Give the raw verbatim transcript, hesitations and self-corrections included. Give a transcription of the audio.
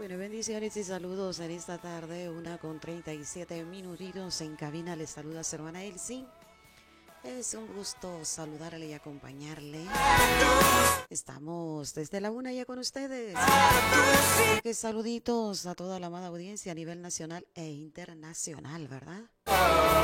Bueno, bendiciones y saludos en esta tarde, una con treinta y siete minutitos en cabina. Les saluda su hermana Elsie. Es un gusto saludarle y acompañarle. Estamos desde la una ya con ustedes. Así que saluditos a toda la amada audiencia a nivel nacional e internacional, ¿verdad?